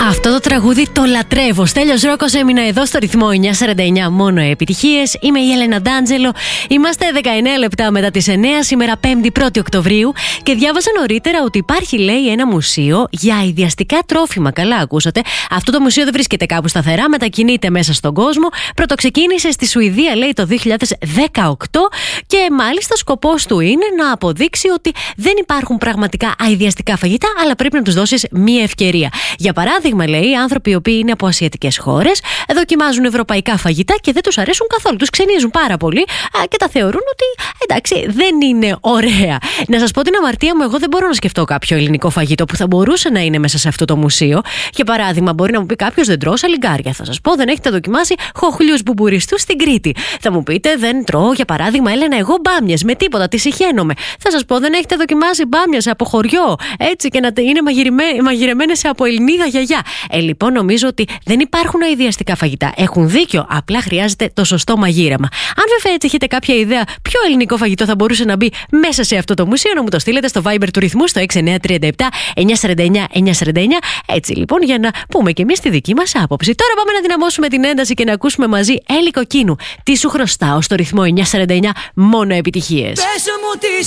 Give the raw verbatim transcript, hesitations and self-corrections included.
Αυτό το τραγούδι το λατρεύω. Στέλιος Ρόκος έμεινα εδώ στο ρυθμό εννιά σαράντα εννιά, μόνο επιτυχίες. Είμαι η Έλενα Ντάντζελο. Είμαστε δεκαεννέα λεπτά μετά τις εννέα, σήμερα πέμπτη πρώτη Οκτωβρίου. Και διάβασα νωρίτερα ότι υπάρχει, λέει, ένα μουσείο για ιδιαστικά τρόφιμα. Καλά ακούσατε. Αυτό το μουσείο δεν βρίσκεται κάπου σταθερά, μετακινείται μέσα στον κόσμο. Πρωτοξεκίνησε στη Σουηδία, λέει, το δύο χιλιάδες δεκαοκτώ. Και μάλιστα σκοπός του είναι να αποδείξει ότι δεν υπάρχουν πραγματικά αειδιαστικά φαγητά, αλλά πρέπει να τους δώσεις μία ευκαιρία. Για παράδειγμα, λέει, οι άνθρωποι οι οποίοι είναι από ασιατικές χώρες δοκιμάζουν ευρωπαϊκά φαγητά και δεν τους αρέσουν καθόλου. Τους ξενίζουν πάρα πολύ και τα θεωρούν ότι εντάξει, δεν είναι ωραία. Να σας πω την αμαρτία μου, εγώ δεν μπορώ να σκεφτώ κάποιο ελληνικό φαγητό που θα μπορούσε να είναι μέσα σε αυτό το μουσείο. Για παράδειγμα, μπορεί να μου πει κάποιος, δεν τρώω σαλιγκάρια. Θα σας πω, δεν έχετε δοκιμάσει χοχλιούς μπουμπουριστούς στην Κρήτη. Θα μου πείτε, δεν τρώω, για παράδειγμα, Έλενα, εγώ μπάμιες με τίποτα, τις συχαίνομαι. Θα σας πω, δεν έχετε δοκιμάσει μπάμιες από χωριό, έτσι, και να είναι μαγειρεμένες από Ελληνίδα γιαγιά. Ε, λοιπόν, νομίζω ότι δεν υπάρχουν αειδιαστικά φαγητά. Έχουν δίκιο, απλά χρειάζεται το σωστό μαγείρεμα. Αν βέβαια έτσι έχετε κάποια ιδέα ποιο ελληνικό φαγητό θα μπορούσε να μπει μέσα σε αυτό το μουσείο, να μου το στείλετε στο Viber του ρυθμού στο έξι εννιά τρία επτά εννιά σαράντα εννιά εννιά σαράντα εννιά. Έτσι λοιπόν, για να πούμε και εμείς τη δική μας άποψη. Τώρα πάμε να δυναμώσουμε την ένταση και να ακούσουμε μαζί Έλλη Κοκκίνου. Τι σου χρωστάω στο ρυθμό εννιά σαράντα εννιά, μόνο επιτυχίες. Πες μου τι